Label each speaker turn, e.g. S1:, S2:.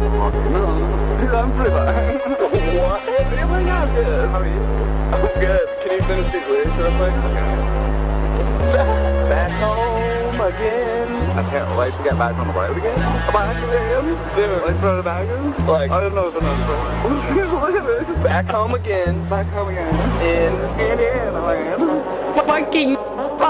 S1: No, I'm pretty fine. What? I'm good. How are you? I'm good. Can you finish these lyrics real quick? Back home again. I can't wait to get back on the road again. Back again. Dude, like for the baggers? Like, I don't know if another song. Back home again. Back home again. In Indiana land.
S2: Fucking